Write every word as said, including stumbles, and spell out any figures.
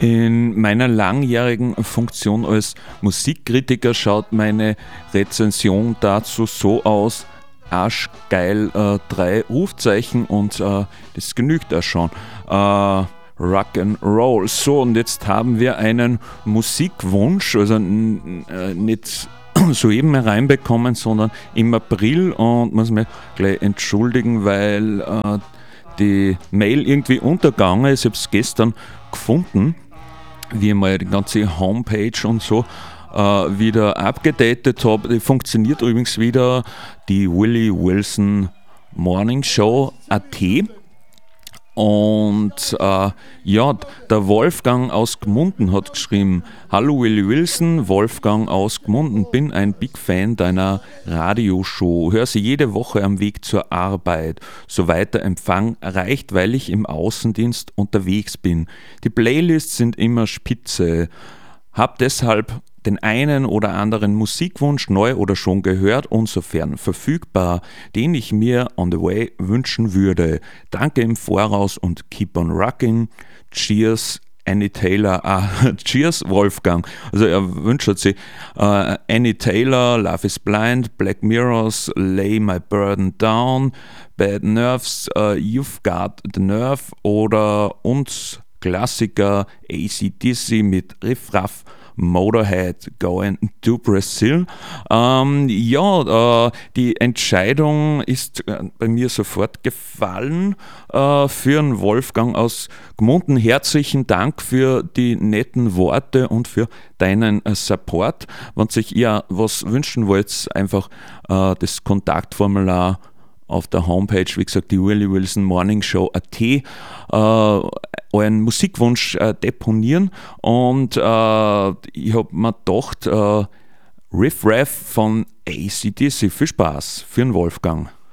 In meiner langjährigen Funktion als Musikkritiker schaut meine Rezension dazu so aus: arschgeil, äh, drei Rufzeichen und äh, das genügt auch schon. Äh, Rock'n'Roll. So, und jetzt haben wir einen Musikwunsch, also n- äh, nicht soeben hereinbekommen, sondern im April, und muss mich gleich entschuldigen, weil äh, die Mail irgendwie untergegangen ist. Ich habe es gestern gefunden, wie ich mal die ganze Homepage und so äh, wieder abgedatet habe. Die funktioniert übrigens wieder, die Willie Wilson Morning Show Punkt a t. Und äh, ja, der Wolfgang aus Gmunden hat geschrieben: Hallo Willie Wilson, Wolfgang aus Gmunden, bin ein Big Fan deiner Radioshow, höre sie jede Woche am Weg zur Arbeit, soweit der Empfang reicht, weil ich im Außendienst unterwegs bin. Die Playlists sind immer spitze, hab deshalb den einen oder anderen Musikwunsch neu oder schon gehört und sofern verfügbar, den ich mir on the way wünschen würde. Danke im Voraus und keep on rocking. Cheers, Annie Taylor. Ah, cheers, Wolfgang. Also er wünscht sich uh, Annie Taylor, Love is Blind, Black Mirrors, Lay My Burden Down, Bad Nerves, uh, You've Got the Nerve oder uns Klassiker A C D C mit Riff Raff, Motorhead, Going to Brazil. Ähm, ja, äh, die Entscheidung ist äh, bei mir sofort gefallen äh, für einen Wolfgang aus Gmunden. Herzlichen Dank für die netten Worte und für deinen äh, Support. Wenn sich ihr was wünschen wollt, einfach äh, das Kontaktformular auf der Homepage, wie gesagt, die Willie Wilson Morning Show Punkt a t, äh, euren Musikwunsch äh, deponieren. Und äh, ich habe mir gedacht, äh, Riff Raff von A C D C. Viel Spaß für den Wolfgang.